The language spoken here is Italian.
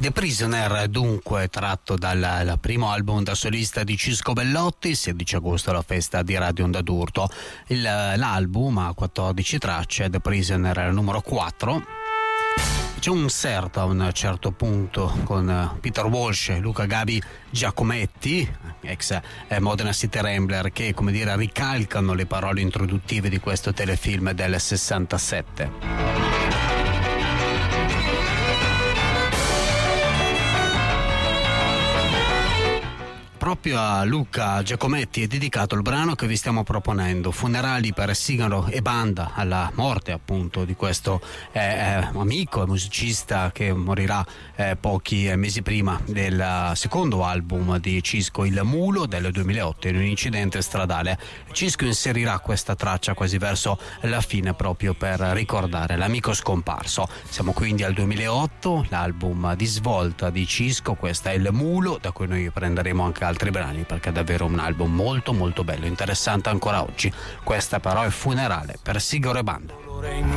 The Prisoner, dunque tratto dal primo album da solista di Cisco Bellotti, 16 agosto alla festa di Radio Onda d'Urto. L'album ha 14 tracce, The Prisoner è il numero 4. C'è un inserto a un certo punto con Peter Walsh, Luca Gabi Giacometti, ex Modena City Rambler, che come dire ricalcano le parole introduttive di questo telefilm del 67. Proprio a Luca Giacometti è dedicato il brano che vi stiamo proponendo, Funerali per Sigaro e Banda, alla morte appunto di questo amico e musicista che morirà pochi mesi prima del secondo album di Cisco, Il Mulo, del 2008, in un incidente stradale. Cisco inserirà questa traccia quasi verso la fine proprio per ricordare l'amico scomparso. Siamo quindi al 2008, l'album di svolta di Cisco, questo è Il Mulo, da cui noi prenderemo anche altri brani perché è davvero un album molto molto bello, interessante ancora oggi. Questa però è Funerale per Sigaro e Banda.